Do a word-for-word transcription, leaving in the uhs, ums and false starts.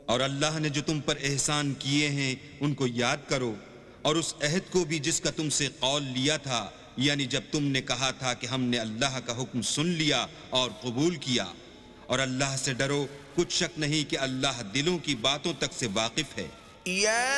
और अल्लाह ने जो तुम पर एहसान किए हैं उनको याद करो, और उस अहद को भी जिसका तुमसे कौल लिया था, यानी जब तुमने कहा था कि हमने अल्लाह का हुक्म सुन लिया और कबूल किया। और अल्लाह से डरो, कुछ शक नहीं कि अल्लाह दिलों की बातों तक से वाकिफ है। या